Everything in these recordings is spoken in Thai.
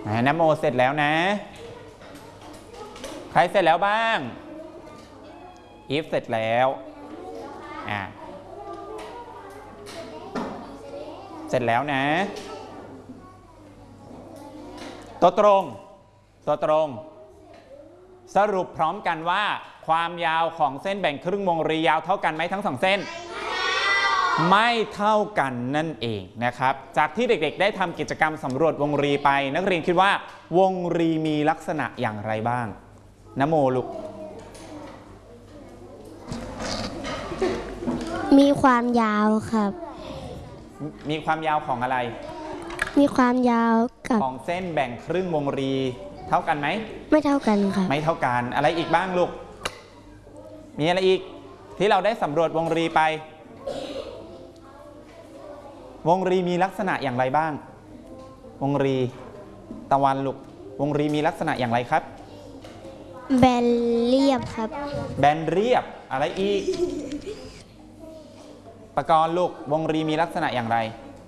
นะโมเสร็จแล้วนะใครเสร็จแล้วบ้างอีฟเสร็จแล้วเสร็จแล้วนะตัวตรงสรุปพร้อมกันว่าความยาวของเส้นแบ่งครึ่งวงรียาวเท่ากันไหมทั้ง2เส้นไม่เท่ากันนั่นเองนะครับจากที่เด็กๆได้ทำกิจกรรมสำรวจวงรีไปนักเรียนคิดว่าวงรีมีลักษณะอย่างไรบ้างนะโมลูกมีความยาวครับมีความยาวของอะไรมีความยาวกับของเส้นแบ่งครึ่งวงรีเท่ากันไหมไม่เท่ากันครับไม่เท่ากันอะไรอีกบ้างลูกมีอะไรอีกที่เราได้สำรวจวงรีไปวงรีมีลักษณะอย่างไรบ้างวงรีตะวันลูกวงรีมีลักษณะอย่างไรครับแบนเรียบครับแบนเรียบอะไรอีกปกรณ์ลูกวงรีมีลักษณะอย่างไร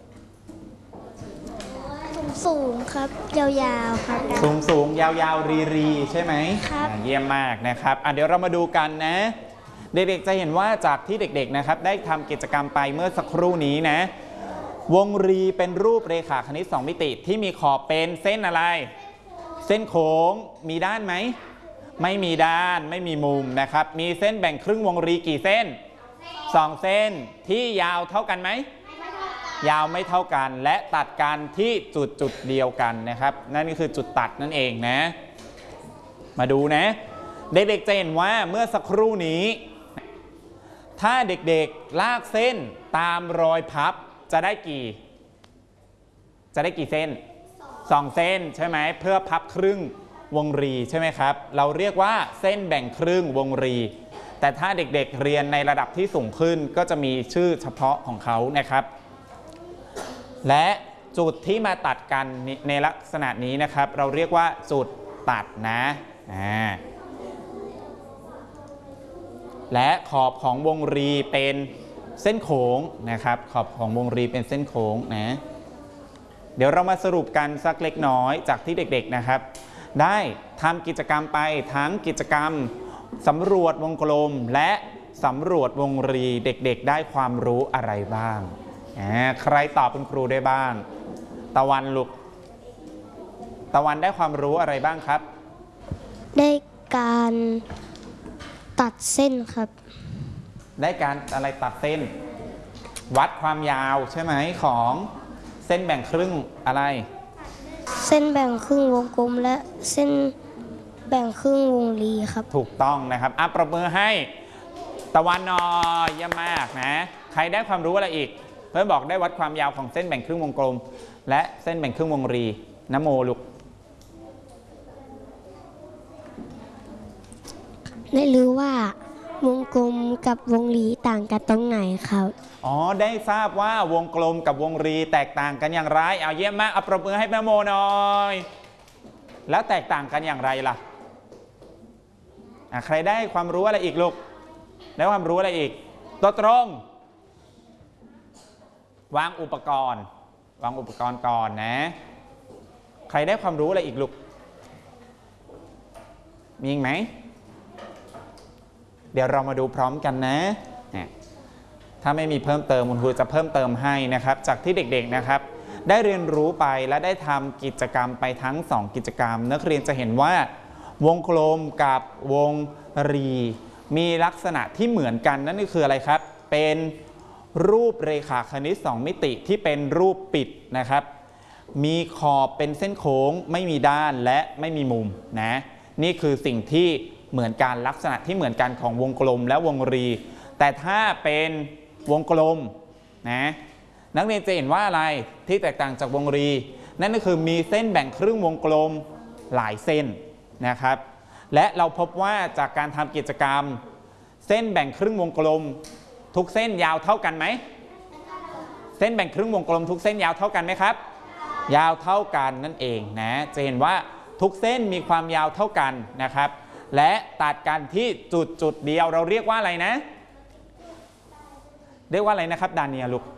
สูงครับยาวๆครับสูงยาวรีใช่ไหมครับเยี่ยมมากนะครับเดี๋ยวเรามาดูกันนะเด็กๆจะเห็นว่าจากที่เด็กๆนะครับได้ทำกิจกรรมไปเมื่อสักครู่นี้นะวงรีเป็นรูปเรขาคณิต2มิติที่มีขอบเป็นเส้นอะไรเส้นโค้งมีด้านไหมไม่มีด้านไม่มีมุมนะครับมีเส้นแบ่งครึ่งวงรีกี่เส้น2เส้นที่ยาวเท่ากันไหมยาวไม่เท่ากันและตัดกันที่จุดเดียวกันนะครับนั่นก็คือจุดตัดนั่นเองนะมาดูนะเด็กๆจะเห็นว่าเมื่อสักครู่นี้ถ้าเด็กๆลากเส้นตามรอยพับจะได้กี่เส้น2เส้นใช่ไหมเพื่อพับครึ่งวงรีใช่ไหมครับเราเรียกว่าเส้นแบ่งครึ่งวงรีแต่ถ้าเด็กๆเรียนในระดับที่สูงขึ้นก็จะมีชื่อเฉพาะของเขานะครับและจุดที่มาตัดกันในลักษณะนี้นะครับเราเรียกว่าจุดตัดนะและขอบของวงรีเป็นเส้นโค้งนะครับขอบของวงรีเป็นเส้นโค้งนะเดี๋ยวเรามาสรุปกันสักเล็กน้อยจากที่เด็กๆนะครับได้ทำกิจกรรมไปทั้งกิจกรรมสำรวจวงกลมและสำรวจวงรีเด็กๆได้ความรู้อะไรบ้างใครตอบคุณครูได้บ้างตะวันลูกตะวันได้ความรู้อะไรบ้างครับได้การตัดเส้นครับได้การอะไรตัดเส้นวัดความยาวใช่ไหมของเส้นแบ่งครึ่งอะไรเส้นแบ่งครึ่งวงกลมและเส้นแบ่งครึ่งวงรีครับถูกต้องนะครับปรบมือให้ตะวันนอเยี่ยมมากนะใครได้ความรู้อะไรอีกเพื่อนบอกได้วัดความยาวของเส้นแบ่งครึ่งวงกลมและเส้นแบ่งครึ่งวงรีนะโมลูกได้รู้ว่าวงกลมกับวงรีต่างกันตรงไหนครับได้ทราบว่าวงกลมกับวงรีแตกต่างกันอย่างไรเอาเยี่ยมมากปรบมือให้นะโมหน่อยแล้วแตกต่างกันอย่างไรล่ะใครได้ความรู้อะไรอีกลูกได้ความรู้อะไรอีกตัวตรงวางอุปกรณ์ก่อนนะใครได้ความรู้อะไรอีกลูกมีอีกไหมเดี๋ยวเรามาดูพร้อมกันนะถ้าไม่มีเพิ่มเติมคุณครูจะเพิ่มเติมให้นะครับจากที่เด็กๆนะครับได้เรียนรู้ไปและได้ทำกิจกรรมไปทั้ง2กิจกรรมนักเรียนจะเห็นว่าวงกลมกับวงรีมีลักษณะที่เหมือนกันนั่นก็คืออะไรครับเป็นรูปเรขาคณิต2มิติที่เป็นรูปปิดนะครับมีขอบเป็นเส้นโค้งไม่มีด้านและไม่มีมุมนะนี่คือสิ่งที่เหมือนกันลักษณะที่เหมือนกันของวงกลมและวงรีแต่ถ้าเป็นวงกลมนะนักเรียนจะเห็นว่าอะไรที่แตกต่างจากวงรีนั่นก็คือมีเส้นแบ่งครึ่งวงกลมหลายเส้นนะครับและเราพบว่าจากการทำกิจกรรมเส้นแบ่งครึ่งวงกลมทุกเส้นยาวเท่ากันไหมเส้นแบ่งครึ่งวงกลมทุกเส้นยาวเท่ากันไหมครับยาวเท่ากันนั่นเองนะจะเห็นว่าทุกเส้นมีความยาวเท่ากันนะครับและตัดกันที่จุดเดียวเราเรียกว่าอะไรนะเรียกว่าอะไรนะครับดาเนียลูก